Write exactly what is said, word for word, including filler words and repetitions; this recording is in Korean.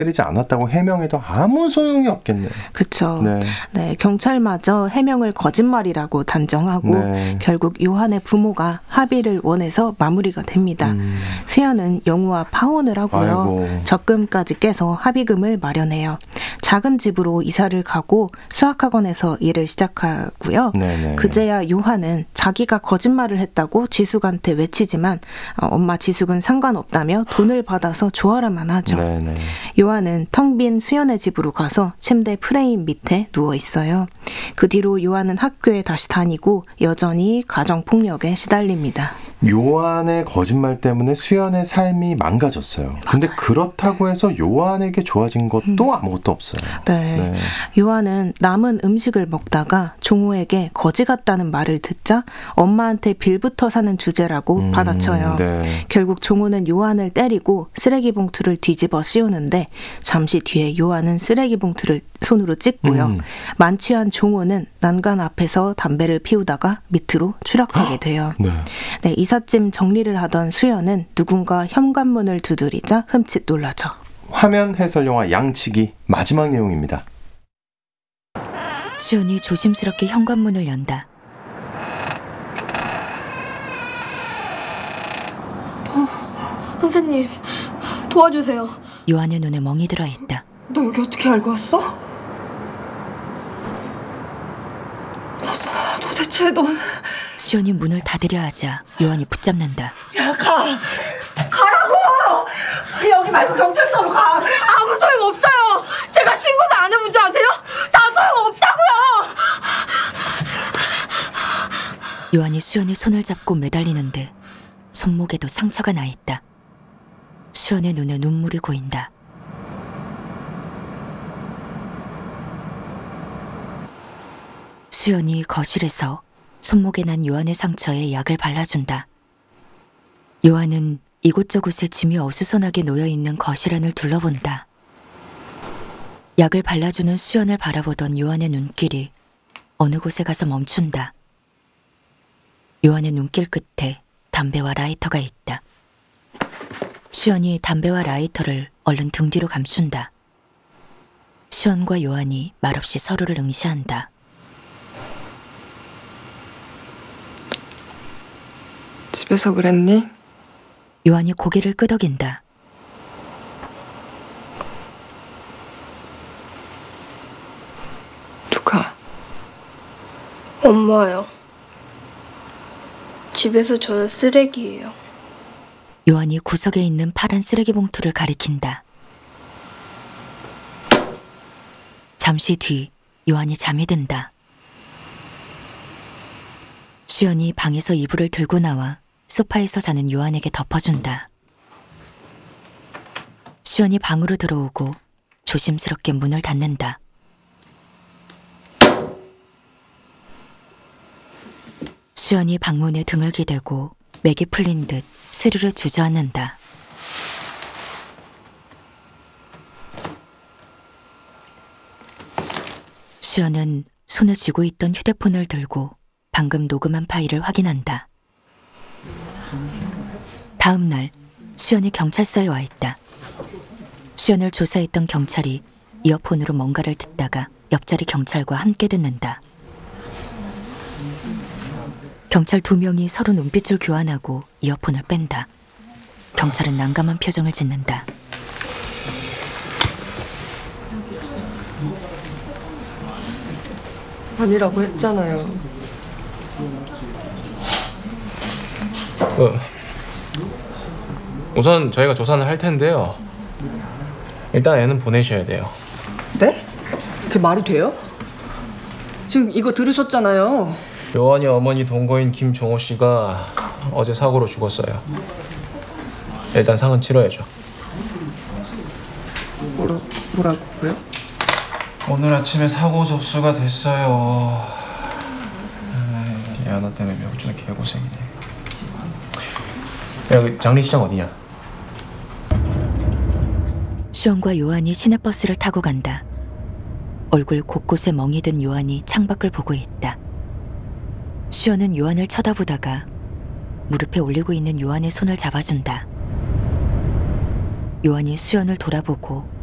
때리지 않았다고 해명해도 아무 소용이 없겠네요. 그렇죠. 네. 네, 경찰마저 해명을 거짓말이라고 단정하고 네. 결국 요한의 부모가 합의를 원해서 마무리가 됩니다. 음. 수연은 영우와 파혼을 하고요. 아이고. 적금까지 깨서 합의금을 마련해요. 작은 집으로 이사를 가고 수학학원에서 일을 시작하고요. 네네. 그제야 요한은 자기가 거짓말을 했다고 지숙한테 외치지만 어, 엄마 지숙은 상관없다며 돈을 받아서 좋아라만 하죠. 네네. 요한은 텅 빈 수연의 집으로 가서 침대 프레임 밑에 누워 있어요. 그 뒤로 요한은 학교에 다시 다니고 여전히 가정폭력에 시달립니다. 요한의 거짓말 때문에 수연의 삶이 망가졌어요. 근데 그렇다고 해서 요한에게 좋아진 것도 음. 아무것도 없어요. 네. 네. 요한은 남은 음식을 먹다가 종호에게 거지 같다는 말을 듣자 엄마한테 빌부터 사는 주제라고 음, 받아쳐요. 네. 결국 종호는 요한을 때리고 쓰레기 봉투를 뒤집어 씌우는데 잠시 뒤에 요한은 쓰레기 봉투를 손으로 찍고요. 음. 만취한 종호는 난간 앞에서 담배를 피우다가 밑으로 추락하게 돼요. 네. 네, 이삿짐 정리를 하던 수연은 누군가 현관문을 두드리자 흠칫 놀라죠. 화면 해설 영화 양치기 마지막 내용입니다. 수연이 조심스럽게 현관문을 연다. 어, 선생님, 도와주세요. 요한의 눈에 멍이 들어 있다. 너 여기 어떻게 알고 왔어? 너, 도대체 넌... 수연이 문을 닫으려 하자 요한이 붙잡는다. 야, 가! 가라고! 여기 말고 경찰서로 가! 아무 소용 없어요! 제가 신고도 안 해본 줄 아세요? 다 소용 없다고요! 요한이 수연의 손을 잡고 매달리는데 손목에도 상처가 나 있다. 수연의 눈에 눈물이 고인다. 수연이 거실에서 손목에 난 요한의 상처에 약을 발라준다. 요한은 이곳저곳에 짐이 어수선하게 놓여있는 거실 안을 둘러본다. 약을 발라주는 수연을 바라보던 요한의 눈길이 어느 곳에 가서 멈춘다. 요한의 눈길 끝에 담배와 라이터가 있다. 수연이 담배와 라이터를 얼른 등 뒤로 감춘다. 수연과 요한이 말없이 서로를 응시한다. 집에서 그랬니? 요한이 고개를 끄덕인다. 누가? 엄마요. 집에서 저는 쓰레기예요. 요한이 구석에 있는 파란 쓰레기 봉투를 가리킨다. 잠시 뒤 요한이 잠이 든다. 수연이 방에서 이불을 들고 나와 소파에서 자는 요한에게 덮어준다. 수연이 방으로 들어오고 조심스럽게 문을 닫는다. 수연이 방문에 등을 기대고 맥이 풀린 듯 스르르 주저앉는다. 수연은 손에 쥐고 있던 휴대폰을 들고 방금 녹음한 파일을 확인한다. 다음 날 수연이 경찰서에 와 있다. 수연을 조사했던 경찰이 이어폰으로 뭔가를 듣다가 옆자리 경찰과 함께 듣는다. 경찰 두 명이 서로 눈빛을 교환하고 이어폰을 뺀다. 경찰은 난감한 표정을 짓는다. 아니라고 했잖아요. 그, 우선 저희가 조사는 할 텐데요. 일단 애는 보내셔야 돼요. 네? 그게 말이 돼요? 지금 이거 들으셨잖아요. 요한이 어머니 동거인 김종호 씨가 어제 사고로 죽었어요. 일단 상은 치러야죠. 뭐라, 뭐라고요? 오늘 아침에 사고 접수가 됐어요. 에이, 얘 하나 때문에 명준이 개고생이네. 여기 장례시장 어디냐? 수연과 요한이 시내버스를 타고 간다. 얼굴 곳곳에 멍이 든 요한이 창밖을 보고 있다. 수연은 요한을 쳐다보다가 무릎에 올리고 있는 요한의 손을 잡아준다. 요한이 수연을 돌아보고